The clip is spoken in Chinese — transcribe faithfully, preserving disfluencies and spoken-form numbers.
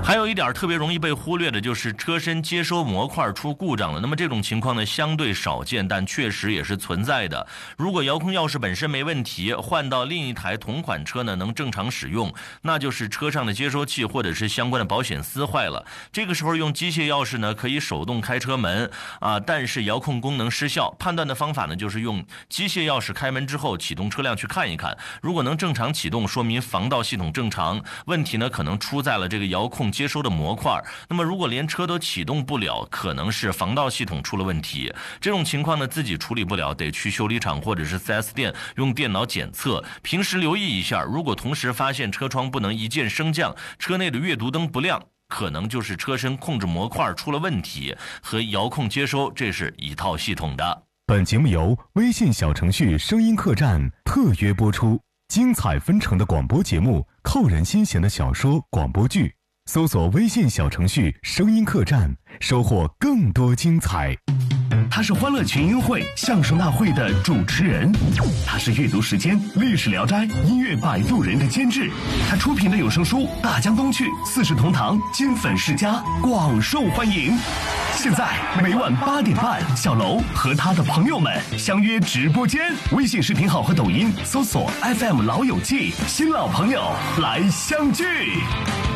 还有一点特别容易被忽略的就是车身接收模块出故障了。那么这种情况呢相对少见，但确实也是存在的。如果遥控钥匙本身没问题，换到另一台同款车呢能正常使用，那就是车上的接收器或者是相关的保险丝坏了。这个时候用机械钥匙呢可以手动开车门啊，但是遥控功能失效。判断的方法呢就是用机械钥匙开门之后启动车辆去看一看，如果能正常启动，说明防盗系统正常，问题呢可能出在了这个遥控接收的模块。那么如果连车都启动不了，可能是防盗系统出了问题。这种情况呢自己处理不了，得去修理厂或者是 四 S 店用电脑检测。平时留意一下，如果同时发现车窗不能一键升降，车内的阅读灯不亮，可能就是车身控制模块出了问题，和遥控接收这是一套系统的。 本节目由微信小程序声音客栈特约播出，精彩纷呈的广播节目，扣人心弦的小说广播剧，搜索微信小程序声音客栈，收获更多精彩。 他是欢乐群英会相声大会的主持人，他是阅读时间历史聊斋音乐摆渡人的监制，他出品的有声书《大江东去》四世同堂金粉世家广受欢迎。现在每晚八点半，小楼和他的朋友们相约直播间，微信视频号和抖音搜索 F M 老友记，新老朋友来相聚。